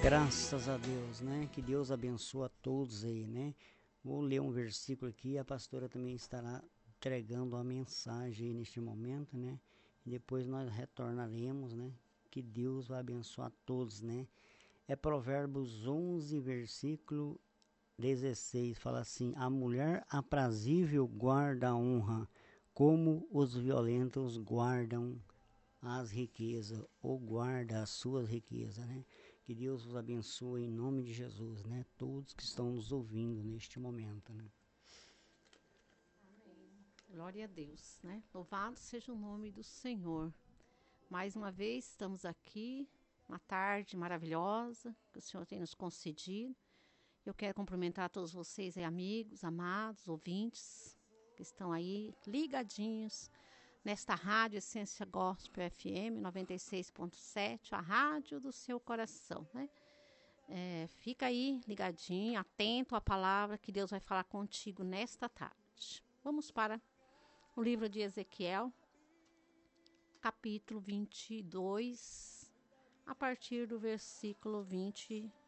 Graças a Deus, né? Que Deus abençoe a todos aí, né? Vou ler um versículo aqui, a pastora também estará entregando a mensagem aí neste momento, né? E depois nós retornaremos, né? Que Deus vai abençoar a todos, né? É Provérbios 11, versículo 16, fala assim: a mulher aprazível guarda a honra, como os violentos guardam as riquezas, ou guarda as suas riquezas, né? Que Deus vos abençoe em nome de Jesus, né? Todos que estão nos ouvindo neste momento, né? Amém. Glória a Deus, né? Louvado seja o nome do Senhor. Mais uma vez estamos aqui, uma tarde maravilhosa que o Senhor tem nos concedido. Eu quero cumprimentar todos vocês aí, amigos, amados, ouvintes, que estão aí ligadinhos nesta rádio Essência Gospel FM 96.7, a rádio do seu coração, né? Fica aí ligadinho, atento à palavra que Deus vai falar contigo nesta tarde. Vamos para o livro de Ezequiel, capítulo 22, a partir do versículo 20